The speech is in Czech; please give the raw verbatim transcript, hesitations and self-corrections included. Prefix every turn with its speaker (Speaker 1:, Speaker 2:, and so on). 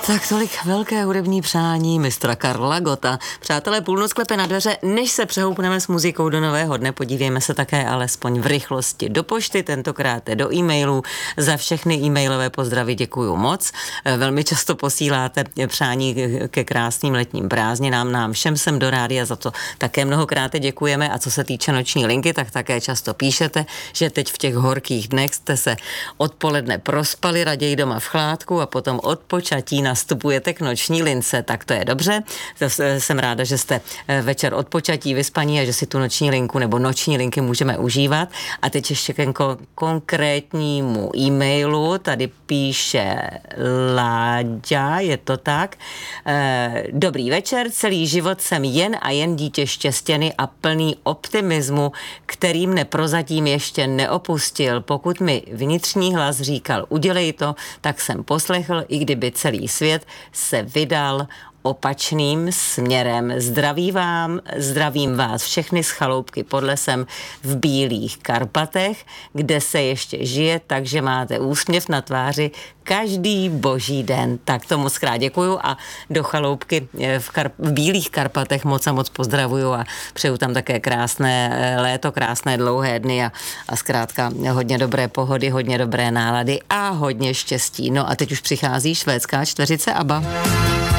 Speaker 1: Tak tolik velké hudební přání mistra Karla Gotta. Přátelé, půlnoc klepe na dveře, než se přehoupneme s muzikou do nového dne, podívejme se také alespoň v rychlosti do pošty, tentokrát do e-mailů. Za všechny e-mailové pozdravy děkuju moc. Velmi často posíláte přání ke krásným letním prázdninám nám všem sem do rádia, za to také mnohokrát děkujeme. A co se týče noční linky, tak také často píšete, že teď v těch horkých dnech jste se odpoledne prospali, raději doma v chládku a potom odpočatí nastupujete k noční lince, tak to je dobře. Jsem ráda, že jste večer odpočatí, vyspaní a že si tu noční linku nebo noční linky můžeme užívat. A teď ještě k konkrétnímu e-mailu. Tady píše Láďa, je to tak. Dobrý večer, celý život jsem jen a jen dítě štěstěny a plný optimismu, který mne prozatím ještě neopustil. Pokud mi vnitřní hlas říkal, udělej to, tak jsem poslechl, i kdyby celý svět se vydal opačným směrem. Zdraví vám, zdravím vás všechny z chaloupky pod lesem v Bílých Karpatech, kde se ještě žije, takže máte úsměv na tváři každý boží den. Tak to moc krát děkuju a do chaloupky v, Kar- v Bílých Karpatech moc a moc pozdravuju a přeju tam také krásné léto, krásné dlouhé dny a, a zkrátka hodně dobré pohody, hodně dobré nálady a hodně štěstí. No a teď už přichází švédská čtveřice ABBA.